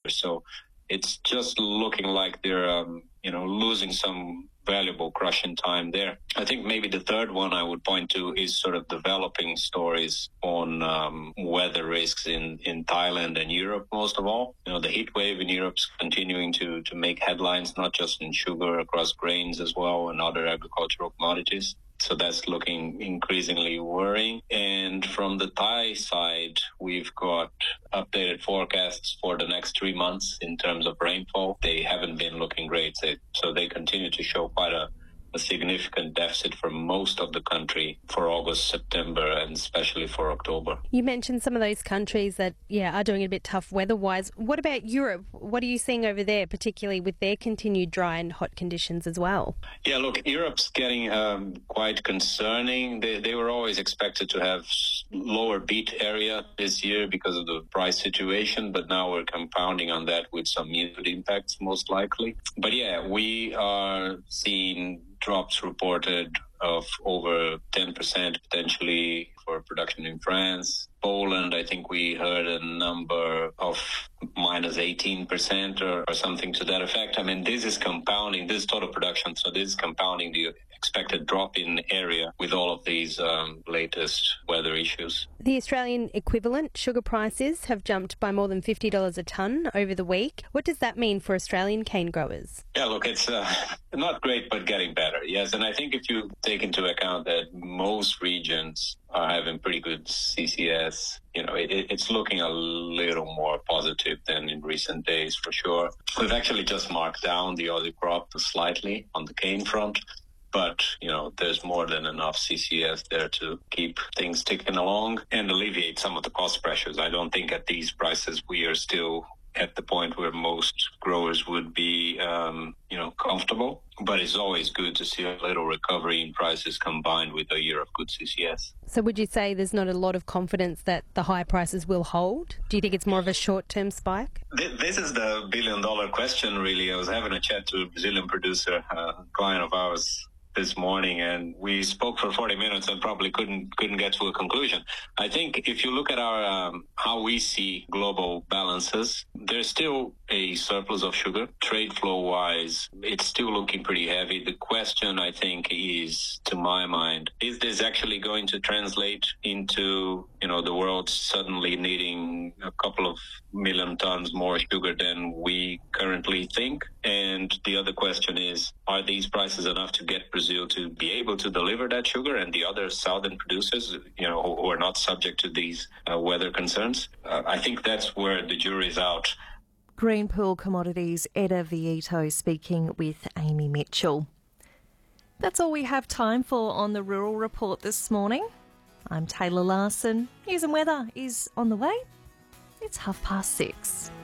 So it's just looking like they're, losing some valuable crushing time there. I think maybe the third one I would point to is sort of developing stories on weather risks in Thailand and Europe, most of all. The heat wave in Europe's continuing to make headlines, not just in sugar, across grains as well and other agricultural commodities. So that's looking increasingly worrying. And from the Thai side, we've got updated forecasts for the next 3 months in terms of rainfall. They haven't been looking great. So they continue to show quite a significant deficit for most of the country for August, September, and especially for October. You mentioned some of those countries that, are doing it a bit tough weather-wise. What about Europe? What are you seeing over there, particularly with their continued dry and hot conditions as well? Yeah, look, Europe's getting quite concerning. They were always expected to have lower beet area this year because of the price situation, but now we're compounding on that with some muted impacts, most likely. But yeah, we are seeing drops reported of over 10% potentially for production in France. Poland, I think we heard a number of minus 18% or something to that effect. I mean, this is compounding, this is total production, so this is compounding the expected drop in area with all of these latest weather issues. The Australian equivalent sugar prices have jumped by more than $50 a tonne over the week. What does that mean for Australian cane growers? Yeah, look, it's not great, but getting better, yes. And I think if you take into account that most regions are having pretty good CCS, it's looking a little more positive than in recent days, for sure. We've actually just marked down the Aussie crop slightly on the cane front. But, there's more than enough CCS there to keep things ticking along and alleviate some of the cost pressures. I don't think at these prices we are still at the point where most growers would be, comfortable. But it's always good to see a little recovery in prices combined with a year of good CCS. So would you say there's not a lot of confidence that the high prices will hold? Do you think it's more of a short-term spike? This is the billion-dollar question, really. I was having a chat to a Brazilian producer, a client of ours, this morning, and we spoke for 40 minutes and probably couldn't get to a conclusion. I think if you look at our how we see global balances, there's still a surplus of sugar. Trade flow wise, it's still looking pretty heavy. The question, I think, is, to my mind, is this actually going to translate into the world suddenly needing a couple of million tons more sugar than we currently think? And the other question is, are these prices enough to get Brazil to be able to deliver that sugar and the other southern producers, who are not subject to these weather concerns? I think that's where the jury's out. Greenpool Commodities' Eda Vieto speaking with Amy Mitchell. That's all we have time for on the Rural Report this morning. I'm Taylor Larson. News and weather is on the way. It's 6:30.